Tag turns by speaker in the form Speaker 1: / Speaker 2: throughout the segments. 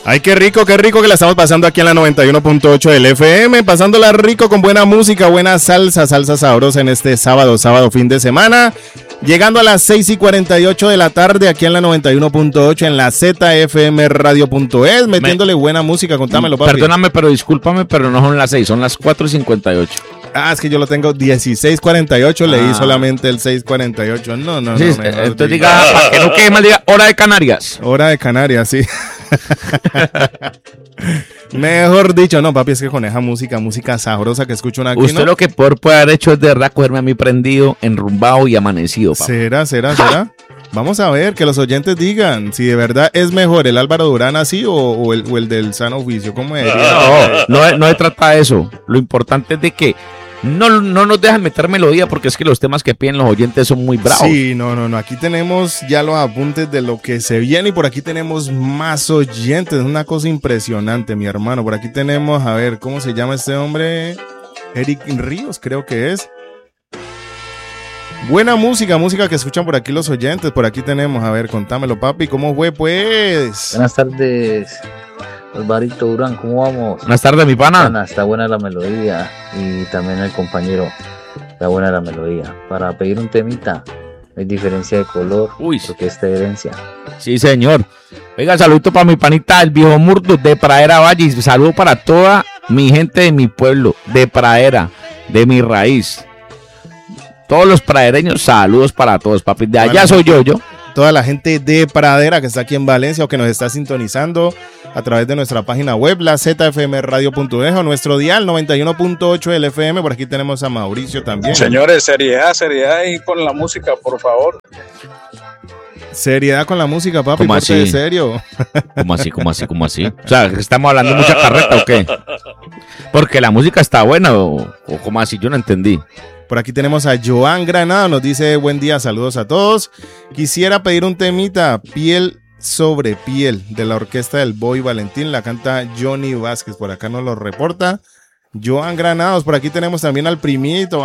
Speaker 1: Ay, qué rico que la estamos pasando aquí en la 91.8 del FM, pasándola rico con buena música, buena salsa sabrosa en este sábado fin de semana, llegando a las 6:48 de la tarde aquí en la 91.8 en la zfmradio.es, metiéndole buena música, contámelo, papi.
Speaker 2: Perdóname, pero discúlpame, pero no son las 6, son las 4:58.
Speaker 1: Ah, es que yo lo tengo 16:48, leí solamente el 6:48. No.
Speaker 2: Sí, entonces diga, para que no quede mal, diga hora de Canarias.
Speaker 1: Hora de Canarias, sí. Mejor dicho, no, papi, es que con esa música sabrosa que escucho aquí,
Speaker 2: usted, ¿no? Lo que puede haber hecho es de verdad cogerme a mí prendido, enrumbado y amanecido, papi.
Speaker 1: ¿Será? Vamos a ver, que los oyentes digan si de verdad es mejor el Álvaro Durán así o el del sano juicio. ¿Cómo es?
Speaker 2: No se trata de eso. Lo importante es de que no nos dejan meter melodía, porque es que los temas que piden los oyentes son muy bravos.
Speaker 1: Sí, no. Aquí tenemos ya los apuntes de lo que se viene y por aquí tenemos más oyentes. Es una cosa impresionante, mi hermano. Por aquí tenemos, a ver, ¿cómo se llama este hombre? Eric Ríos, creo que es. Buena música que escuchan por aquí los oyentes. Por aquí tenemos, a ver, contámelo, papi, ¿cómo fue, pues?
Speaker 3: Buenas tardes, Alvarito Durán, ¿cómo vamos?
Speaker 2: Buenas tardes, mi pana.
Speaker 3: Está buena la melodía y también el compañero, está buena la melodía. Para pedir un temita, hay diferencia de color, porque esta herencia.
Speaker 2: Sí, señor. Oiga, saludito para mi panita, el viejo Murdo de Pradera Valle. Saludo para toda mi gente de mi pueblo, de Pradera, de mi raíz. Todos los pradereños, saludos para todos, papi. De allá soy yo.
Speaker 1: Toda la gente de Pradera que está aquí en Valencia o que nos está sintonizando a través de nuestra página web, la zfmradio.es, o nuestro dial 91.8 del FM. Por aquí tenemos a Mauricio también.
Speaker 4: Señores, seriedad y con la música, por favor.
Speaker 1: Seriedad con la música, papi.
Speaker 2: ¿Cómo así?
Speaker 1: ¿De serio?
Speaker 2: ¿Cómo así? O sea, ¿estamos hablando mucha carreta o qué? Porque la música está buena o ¿cómo así? Yo no entendí.
Speaker 1: Por aquí tenemos a Joan Granado, nos dice buen día, saludos a todos. Quisiera pedir un temita, Piel sobre Piel, de la orquesta del Boy Valentín, la canta Johnny Vázquez, por acá nos lo reporta Joan Granados. Por aquí tenemos también al primito,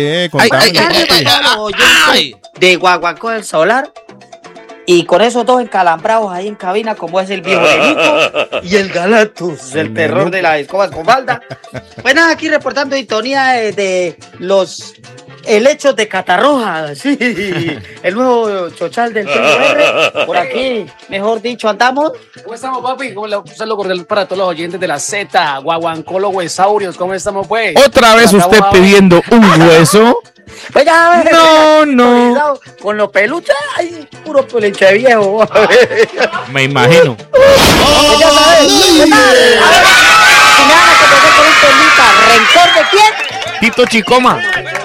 Speaker 5: de Guaguancó del Solar. Y con esos dos encalambrados ahí en cabina, como es el viejo Benito y el Galactus, el terror de las escobas con falda. Pues nada, aquí reportando sintonía de los helechos de Catarroja, sí, el nuevo chochal del PR. Por aquí, mejor dicho, andamos.
Speaker 6: ¿Cómo estamos, papi? Un saludo cordial para todos los oyentes de la Z, Guaguancó, los huesaurios. ¿Cómo estamos, pues?
Speaker 2: ¿Otra vez usted pidiendo un hueso?
Speaker 5: Pues ya,
Speaker 2: no.
Speaker 5: Con los peluches, ay, puro peluche viejo.
Speaker 2: Me imagino.
Speaker 5: Ya sabes, si me van a comenzar con un temita, ¿rencor de quién?
Speaker 2: Tito Chicoma.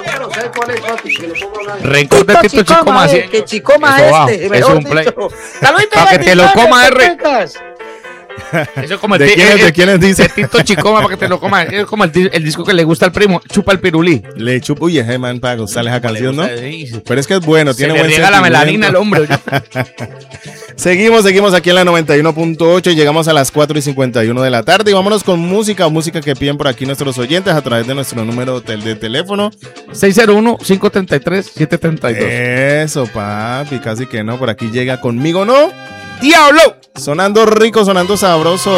Speaker 2: Rencor de Tito Chicoma.
Speaker 5: Que Chicoma
Speaker 2: es un play. Para que te lo coma, Eso es como
Speaker 1: ¿De quiénes dice?
Speaker 2: Tito Chicoma, para que te lo coma. Es como el disco que le gusta al primo, Chupa el Pirulí.
Speaker 1: Le chupa, uy, ese man para gustarle esa canción, ¿no? Pero es que es bueno, tiene buen
Speaker 2: sentimiento. La melanina al hombre.
Speaker 1: Seguimos aquí en la 91.8 y llegamos a las 4:51 de la tarde y vámonos con música que piden por aquí nuestros oyentes a través de nuestro número de teléfono
Speaker 2: 601-533-732.
Speaker 1: Eso, papi, casi que no, por aquí llega Conmigo No.
Speaker 2: ¡Diablo!
Speaker 1: Sonando rico, sonando sabroso.